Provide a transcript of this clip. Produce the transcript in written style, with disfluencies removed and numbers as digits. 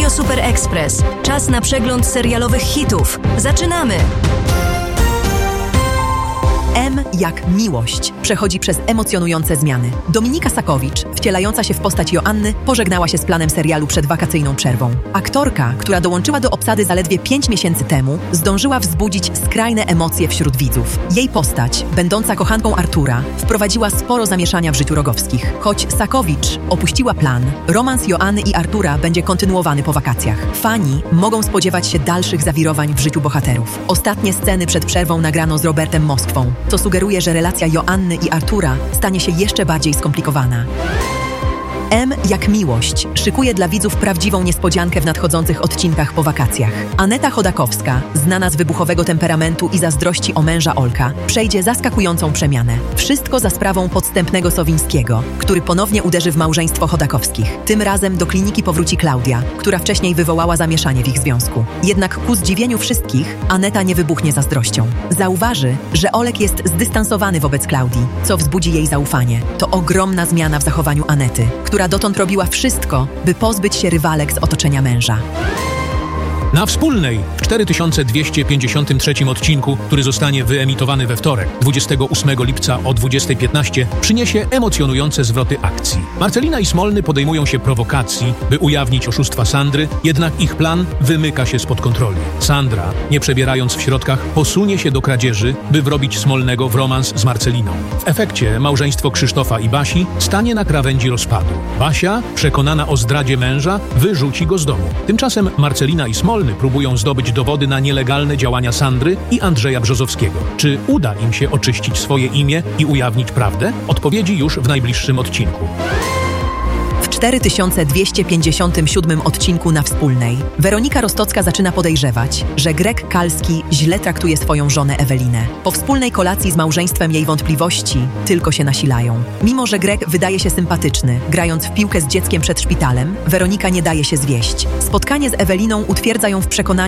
Media Super Express. Czas na przegląd serialowych hitów. Zaczynamy! M jak miłość przechodzi przez emocjonujące zmiany. Dominika Sakowicz, wcielająca się w postać Joanny, pożegnała się z planem serialu przed wakacyjną przerwą. Aktorka, która dołączyła do obsady zaledwie 5 miesięcy temu, zdążyła wzbudzić skrajne emocje wśród widzów. Jej postać, będąca kochanką Artura, wprowadziła sporo zamieszania w życiu Rogowskich. Choć Sakowicz opuściła plan, romans Joanny i Artura będzie kontynuowany po wakacjach. Fani mogą spodziewać się dalszych zawirowań w życiu bohaterów. Ostatnie sceny przed przerwą nagrano z Robertem Moskwą, co sugeruje, że relacja Joanny i Artura stanie się jeszcze bardziej skomplikowana. M jak miłość szykuje dla widzów prawdziwą niespodziankę w nadchodzących odcinkach po wakacjach. Aneta Chodakowska, znana z wybuchowego temperamentu i zazdrości o męża Olka, przejdzie zaskakującą przemianę. Wszystko za sprawą podstępnego Sowińskiego, który ponownie uderzy w małżeństwo Chodakowskich. Tym razem do kliniki powróci Klaudia, która wcześniej wywołała zamieszanie w ich związku. Jednak ku zdziwieniu wszystkich, Aneta nie wybuchnie zazdrością. Zauważy, że Olek jest zdystansowany wobec Klaudii, co wzbudzi jej zaufanie. To ogromna zmiana w zachowaniu Anety, która dotąd robiła wszystko, by pozbyć się rywalek z otoczenia męża. Na Wspólnej w 4253 odcinku, który zostanie wyemitowany we wtorek, 28 lipca o 20:15, przyniesie emocjonujące zwroty akcji. Marcelina i Smolny podejmują się prowokacji, by ujawnić oszustwa Sandry, jednak ich plan wymyka się spod kontroli. Sandra, nie przebierając w środkach, posunie się do kradzieży, by wrobić Smolnego w romans z Marceliną. W efekcie małżeństwo Krzysztofa i Basi stanie na krawędzi rozpadu. Basia, przekonana o zdradzie męża, wyrzuci go z domu. Tymczasem Marcelina i Smolny próbują zdobyć dowody na nielegalne działania Sandry i Andrzeja Brzozowskiego. Czy uda im się oczyścić swoje imię i ujawnić prawdę? Odpowiedzi już w najbliższym odcinku. W 4257 odcinku na Wspólnej Weronika Rostocka zaczyna podejrzewać, że Greg Kalski źle traktuje swoją żonę Ewelinę. Po wspólnej kolacji z małżeństwem jej wątpliwości tylko się nasilają. Mimo że Greg wydaje się sympatyczny, grając w piłkę z dzieckiem przed szpitalem, Weronika nie daje się zwieść. Spotkanie z Eweliną utwierdza ją w przekonaniu,